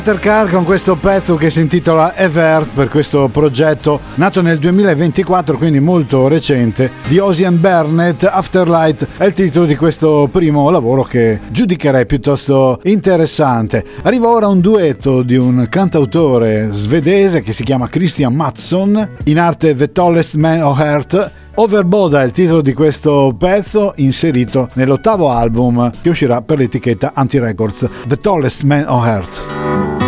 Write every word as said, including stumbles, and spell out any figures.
Car con questo pezzo che si intitola Evert, per questo progetto nato nel duemilaventiquattro, quindi molto recente, di Ocean Burnett. Afterlight è il titolo di questo primo lavoro che giudicherei piuttosto interessante. Arriva ora un duetto di un cantautore svedese che si chiama Christian Mattsson, in arte The Tallest Man on Earth. Overboda è il titolo di questo pezzo, inserito nell'ottavo album che uscirà per l'etichetta Anti Records, The Tallest Man on Earth.